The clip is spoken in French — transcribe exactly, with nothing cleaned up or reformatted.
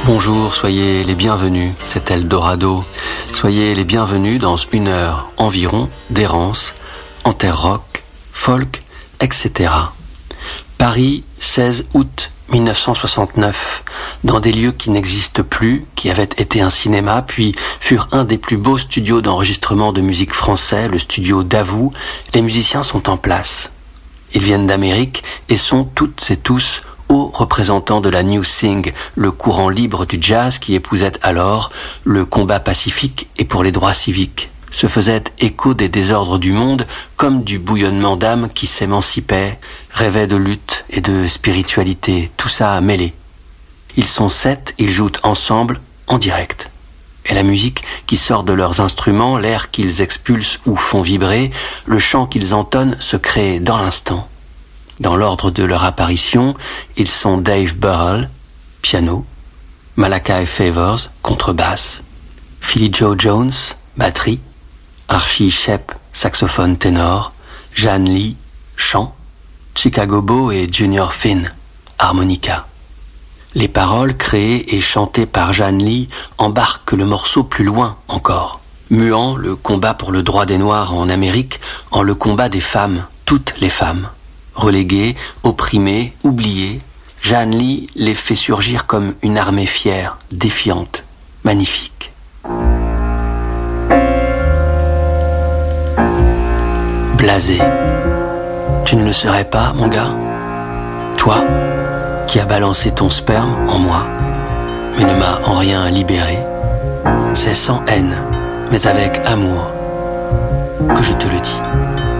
Bonjour, soyez les bienvenus, c'est Eldorado. Soyez les bienvenus dans une heure environ d'errance en terre rock, folk, et cetera. Paris, seize août mille neuf cent soixante-neuf, dans des lieux qui n'existent plus, qui avaient été un cinéma, puis furent un des plus beaux studios d'enregistrement de musique français, le studio Davout. Les musiciens sont en place. Ils viennent d'Amérique et sont toutes et tous hauts représentants de la New Thing, le courant libre du jazz qui épousait alors le combat pacifique et pour les droits civiques, se faisait écho des désordres du monde comme du bouillonnement d'âme qui s'émancipait, rêvait de lutte et de spiritualité, tout ça mêlé. Ils sont sept, ils jouent ensemble en direct. Et la musique qui sort de leurs instruments, l'air qu'ils expulsent ou font vibrer, le chant qu'ils entonnent se crée dans l'instant. Dans l'ordre de leur apparition, ils sont Dave Burrell, piano, Malachi Favors, contrebasse, Philly Joe Jones, batterie, Archie Shepp, saxophone ténor, Jeanne Lee, chant, Chicago Beau et Junior Finn, harmonica. Les paroles créées et chantées par Jeanne Lee embarquent le morceau plus loin encore, muant le combat pour le droit des Noirs en Amérique en le combat des femmes, toutes les femmes. Reléguées, opprimées, oubliées, Jeanne Lee les fait surgir comme une armée fière, défiante, magnifique. Blasé. Tu ne le serais pas, mon gars? Toi, qui as balancé ton sperme en moi, mais ne m'a en rien libéré. C'est sans haine, mais avec amour, que je te le dis.